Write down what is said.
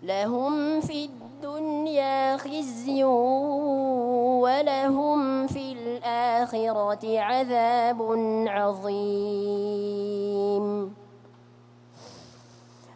لهم في الدنيا خزي ولهم في الآخرة عذاب عظيم.